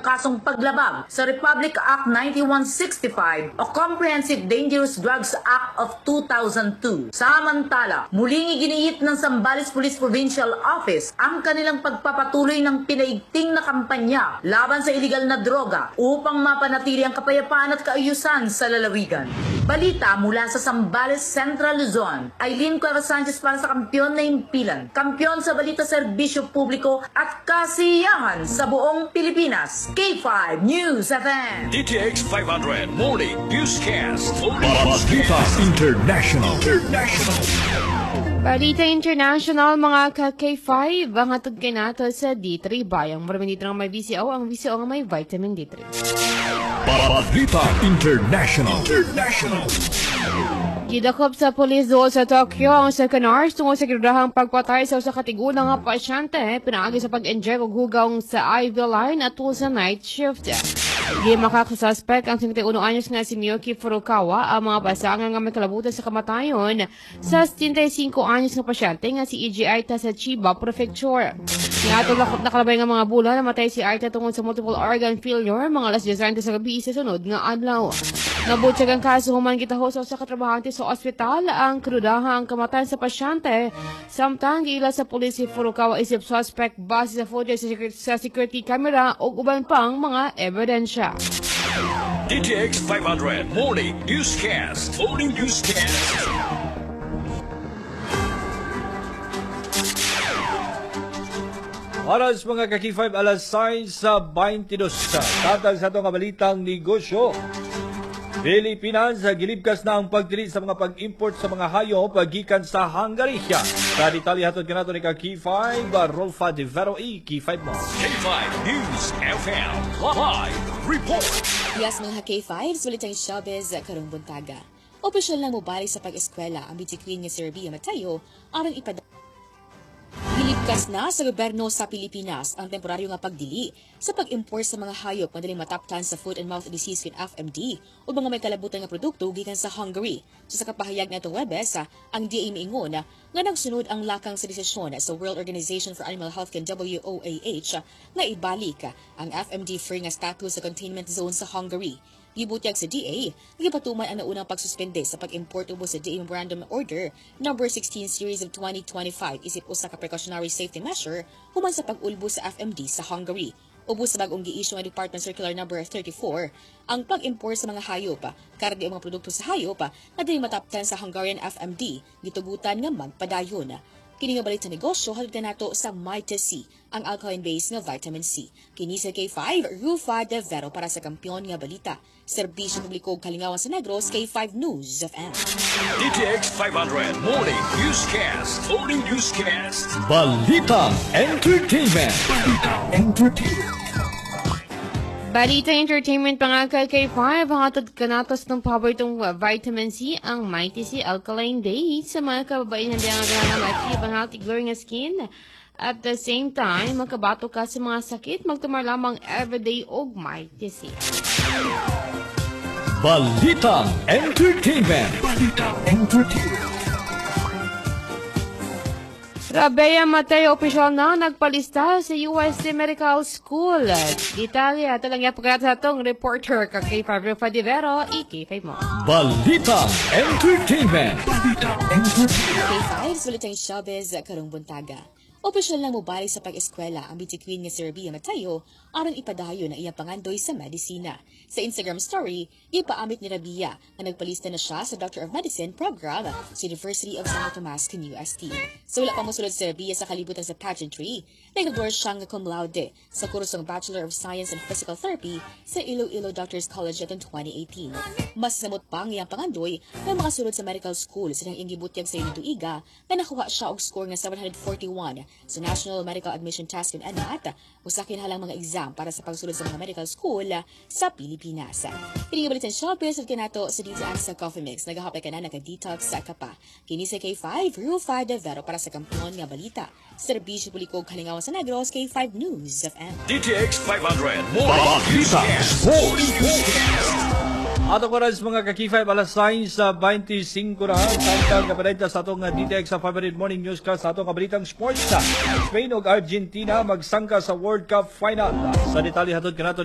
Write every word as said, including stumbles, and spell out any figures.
kasong paglabag sa Republic Act ninety-one sixty-five o Comprehensive Dangerous Drugs Act of two thousand two. Samantala, muling iginiit ng Zambales Police Provincial Office ang kanilang pagpapatuloy ng pinaigting na kampanya laban sa iligal na droga upang mapanatili ang kapayapaan at kaayusan sa lalawigan. Balita mula sa Zambales Central Luzon, Aileen Cuevas Sanchez para sa Kampiyon na Himpilan, kampiyon sa balita, serbisyo publiko at kasiyahan sa buong Pilipinas. K five News F M. D T X five hundred Morning Newscast. Balita International. International. Balita International, mga ka-K five, ang hatod kay nato sa D three bayang. Maraming dito ng may V C O, ang V C O nga may vitamin D three. Balita International. International. Gidakop sa police doon sa Tokyo ang second hours tungkol sa kinudahang pagpatay sa usa ka tigulang nga pasyente pinaagi sa pag-inject og hugaw sa I V line at sa night shift. Di makakasuspect ang fifty-one anyos nga si Miyuki Furukawa ang mga pasangan nga may kalabutan sa kamatayon sa sixty-five anyos nga pasyente nga si Eiji Aita sa Chiba Prefecture. Nga tulak nakalabay nga mga bulan namatay si Aita tungkol sa multiple organ failure mga alas diyes sa gabi sa sunod nga adlaw. Nabutyag ang kaso human gitaho sa usa ka trabahante sa ospital ang krudahang kamatayan sa pasyente. Samtang giila sa pulis si Furukawa isip suspect base sa footage sa security, sa security camera o uban pang mga ebidensya. D T X five hundred Morning Newscast. Morning Newscast. Oras mga ka-K five, alas sais sa twenty-two. Tatag sa itong kabalitang negosyo. Pilipinas, gilibkas na ang pagdili sa mga pag-import sa mga hayop pagikan sa Hungary. Sa detalye hatod kanato ni ka-K five, Rolfa de Vero E, K five mo. K five News F M Live Report. Yes, mga K five, sulit ang showbiz karong buntaga. Opisyal lang mubalik sa pag-eskwela ang beauty queen nga si Rabia Matayo aron ipada Gilibkas na sa gobyerno sa Pilipinas ang temporaryo nga pagdili sa pag-import sa mga hayop nga dili mataptan sa Food and Mouth Disease kin F M D o mga may kalabutan nga produkto gikan sa Hungary. So, sa kapahayag na itong Webes, ang D A miingon nga nagsunod ang lakang sa desisyon sa World Organization for Animal Health kin W O A H nga ibalik ang F M D-free nga status sa containment zone sa Hungary. Gibutyag sa D A, gipatuman ang naunang pagsuspende sa pag-import ubos sa D A Memorandum Order number sixteen series of twenty twenty-five isip usa ka precautionary safety measure human sa pag-ulbo sa F M D sa Hungary. Ubos sa bagong gi-issue nga Department Circular number thirty-four, ang pag-import sa mga hayop, kardi ang mga produkto sa hayop na dili mataptan sa Hungarian F M D, gitugutan nga magpadayon. Kini nga balit sa negosyo, halid na nato sa Mita C, ang alkaline-based nga vitamin C. Kini sa K five, Rufa de Vero para sa kampiyon nga balita. Serbisyo publiko ug kalingawan sa Negros, K five News F M. D T X five hundred Morning Newscast. Morning Newscast. Balita Entertainment. Balita Entertainment. Balita Entertainment mga ka-K five, ang atod kanatos ng paboritong vitamin C, ang Mighty C Alkaline Day sa mga kababaihan na ang ma-achieve ang healthy glowing skin. At the same time, makabato ka sa mga sakit, magtumar lamang everyday og Mighty C. Balita Entertainment. Balita Entertainment. Rabia Mateo opisyal na nagpalista sa U S C Medical School. Detalye, ito lang yung pagkat sa itong reporter ka K five Rufa de Vero, i K five mo. Balita Entertainment. Balita Entertainment. K five, sulit ang showbiz karong buntaga. Opisyal lang mubalik sa pag-eskwela ang beauty queen nga si Rabia Matayo aron ipadayon ang iyang pangandoy sa medisina. Sa Instagram story, ipaamit ni Rabia na nagpalista na siya sa Doctor of Medicine program sa University of Santo Tomas kin U S T. So wala pa mosulod si Rabia sa kalibutan sa pageantry, nagdodor siya nga cum laude sa kursong Bachelor of Science in Physical Therapy sa Iloilo Doctors College atong twenty eighteen. Mas samot pa ang iyang pangandoy na makasulod sa medical school sa nang ingibutyag sa Inutuiga na nakuha siya og score nga seven forty-one sa National Medical Admission Test in N A T o sa kinhalang mga exam para sa pagsulod sa mga medical school sa Pilipinas. Kini nga balitan showbiz at kinato sa dito sa Coffee Mix. Nagahapay ka na naka-detox sa kapa. Kini sa K five, Rufa de Vero para sa kampiyon nga balita. Serbisyo puliko kalingawan sa Negros, K five News F M. D T X five hundred Morning Newscast. Morning Newscast. Atong oras mga ka-K five, alas sais sa twenty-five na. Tangkang kabalita sa atong D T X sa favorite morning newscast sa atong kabalitang sports. Spain ug Argentina magsangka sa World Cup final. Sa detalye hatod kanato